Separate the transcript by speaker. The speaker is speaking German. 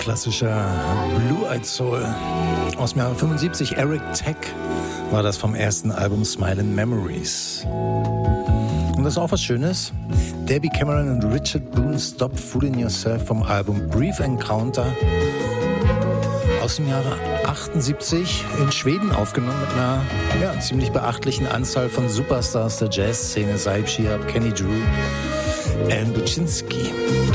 Speaker 1: klassischer Blue-Eyed Soul. Aus dem Jahre 75, Eric Tech war das vom ersten Album Smiling Memories. Und das ist auch was Schönes. Debbie Cameron und Richard Boone, Stop Fooling Yourself vom Album Brief Encounter aus dem Jahre 78 in Schweden aufgenommen mit einer ziemlich beachtlichen Anzahl von Superstars der Jazzszene, Saib Shihab, Kenny Drew, Alan Buczynski.